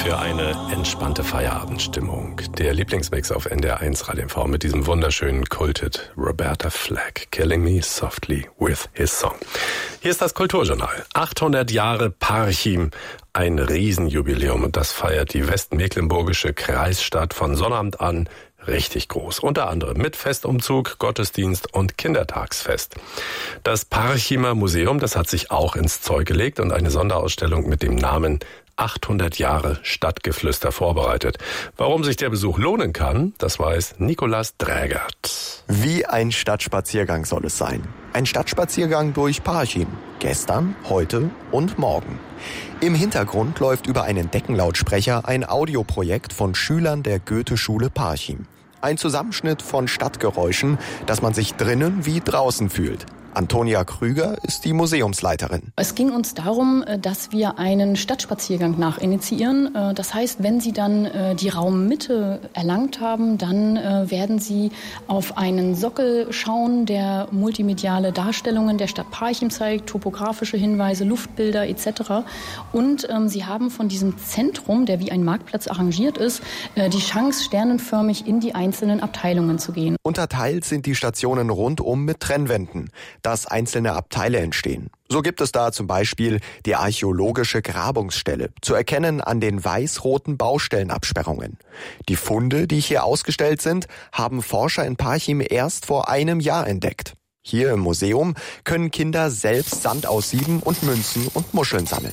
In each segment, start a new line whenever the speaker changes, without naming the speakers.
für eine entspannte Feierabendstimmung. Der Lieblingsmix auf NDR1 Radio MV mit diesem wunderschönen Kulthit Roberta Flack, Killing Me Softly with His Song. Hier ist das Kulturjournal. 800 Jahre Parchim, ein Riesenjubiläum, und das feiert die westmecklenburgische Kreisstadt von Sonnabend an richtig groß. Unter anderem mit Festumzug, Gottesdienst und Kindertagsfest. Das Parchimer Museum, das hat sich auch ins Zeug gelegt und eine Sonderausstellung mit dem Namen 800 Jahre Stadtgeflüster vorbereitet. Warum sich der Besuch lohnen kann, das weiß Nikolaus Drägert.
Wie ein Stadtspaziergang soll es sein. Ein Stadtspaziergang durch Parchim. Gestern, heute und morgen. Im Hintergrund läuft über einen Deckenlautsprecher ein Audioprojekt von Schülern der Goethe-Schule Parchim. Ein Zusammenschnitt von Stadtgeräuschen, dass man sich drinnen wie draußen fühlt. Antonia Krüger ist die Museumsleiterin.
Es ging uns darum, dass wir einen Stadtspaziergang nachinitiieren. Das heißt, wenn Sie dann die Raummitte erlangt haben, dann werden Sie auf einen Sockel schauen, der multimediale Darstellungen der Stadt Parchim zeigt, topografische Hinweise, Luftbilder etc. Und Sie haben von diesem Zentrum, der wie ein Marktplatz arrangiert ist, die Chance, sternenförmig in die einzelnen Abteilungen zu gehen.
Unterteilt sind die Stationen rundum mit Trennwänden, dass einzelne Abteile entstehen. So gibt es da zum Beispiel die archäologische Grabungsstelle, zu erkennen an den weiß-roten Baustellenabsperrungen. Die Funde, die hier ausgestellt sind, haben Forscher in Parchim erst vor einem Jahr entdeckt. Hier im Museum können Kinder selbst Sand aussieben und Münzen und Muscheln sammeln.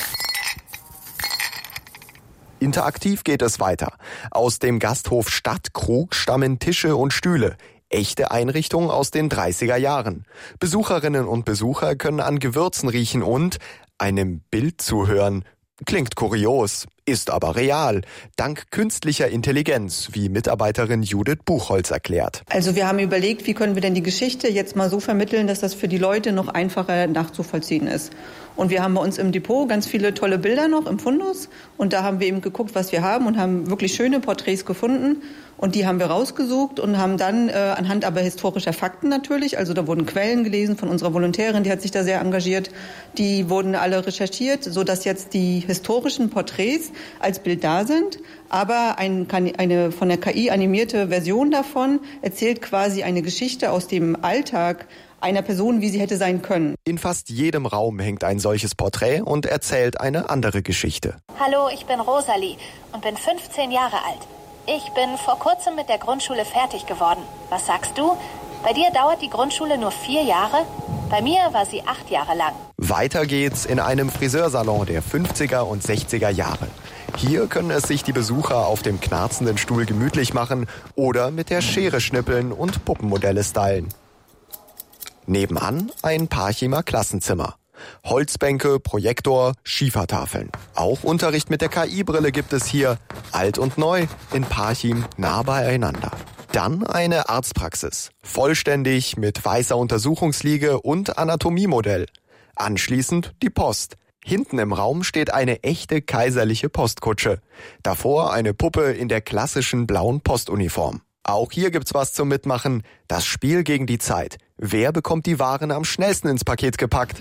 Interaktiv geht es weiter. Aus dem Gasthof Stadtkrug stammen Tische und Stühle. Echte Einrichtungen aus den 30er Jahren. Besucherinnen und Besucher können an Gewürzen riechen und einem Bild zuhören. Klingt kurios, ist aber real. Dank künstlicher Intelligenz, wie Mitarbeiterin Judith Buchholz erklärt.
Also wir haben überlegt, wie können wir denn die Geschichte jetzt mal so vermitteln, dass das für die Leute noch einfacher nachzuvollziehen ist. Und wir haben bei uns im Depot ganz viele tolle Bilder noch im Fundus. Und da haben wir eben geguckt, was wir haben und haben wirklich schöne Porträts gefunden. Und die haben wir rausgesucht und haben dann anhand aber historischer Fakten natürlich, also da wurden Quellen gelesen von unserer Volontärin, die hat sich da sehr engagiert, die wurden alle recherchiert, sodass jetzt die historischen Porträts als Bild da sind. Aber eine von der KI animierte Version davon erzählt quasi eine Geschichte aus dem Alltag einer Person, wie sie hätte sein können.
In fast jedem Raum hängt ein solches Porträt und erzählt eine andere Geschichte.
Hallo, ich bin Rosalie und bin 15 Jahre alt. Ich bin vor kurzem mit der Grundschule fertig geworden. Was sagst du? Bei dir dauert die Grundschule nur 4 Jahre? Bei mir war sie 8 Jahre lang.
Weiter geht's in einem Friseursalon der 50er und 60er Jahre. Hier können es sich die Besucher auf dem knarzenden Stuhl gemütlich machen oder mit der Schere schnippeln und Puppenmodelle stylen. Nebenan ein Parchimer Klassenzimmer. Holzbänke, Projektor, Schiefertafeln. Auch Unterricht mit der KI-Brille gibt es hier. Alt und neu, in Parchim nah beieinander. Dann eine Arztpraxis. Vollständig mit weißer Untersuchungsliege und Anatomiemodell. Anschließend die Post. Hinten im Raum steht eine echte kaiserliche Postkutsche. Davor eine Puppe in der klassischen blauen Postuniform. Auch hier gibt's was zum Mitmachen. Das Spiel gegen die Zeit. Wer bekommt die Waren am schnellsten ins Paket gepackt?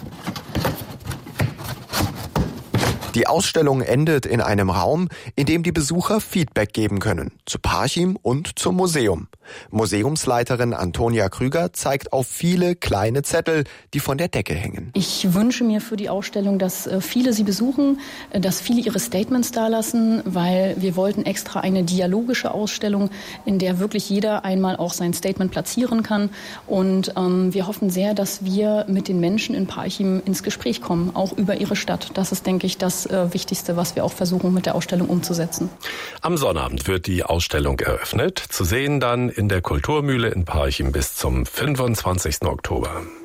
Die Ausstellung endet in einem Raum, in dem die Besucher Feedback geben können. Zu Parchim und zum Museum. Museumsleiterin Antonia Krüger zeigt auf viele kleine Zettel, die von der Decke hängen.
Ich wünsche mir für die Ausstellung, dass viele sie besuchen, dass viele ihre Statements dalassen, weil wir wollten extra eine dialogische Ausstellung, in der wirklich jeder einmal auch sein Statement platzieren kann. Und wir hoffen sehr, dass wir mit den Menschen in Parchim ins Gespräch kommen, auch über ihre Stadt. Das ist, denke ich, das Wichtigste, was wir auch versuchen mit der Ausstellung umzusetzen.
Am Sonnabend wird die Ausstellung eröffnet. Zu sehen dann in der Kulturmühle in Parchim bis zum 25. Oktober.